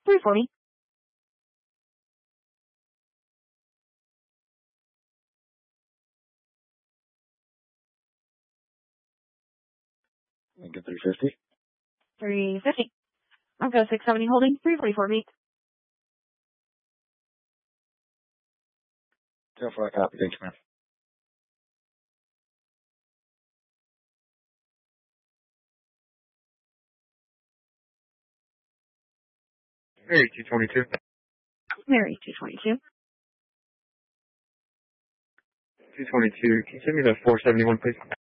through for me. Lincoln 350. 350. I'll go 670 holding 344 me. 10-4 copy. Thanks, man. Mary 222. Mary 222. 222. Can you send me the 471, please?